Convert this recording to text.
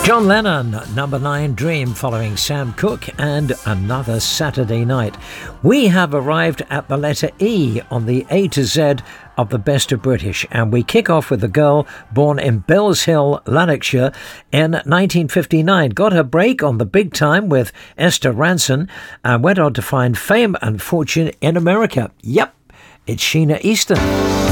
John Lennon, Number 9 Dream, following Sam Cooke and Another Saturday Night. We have arrived at the letter E on the A to Z of the Best of British, and we kick off with a girl born in Bells Hill, Lanarkshire in 1959. Got her break on the big time with Esther Rantzen and went on to find fame and fortune in America. Yep, it's Sheena Easton.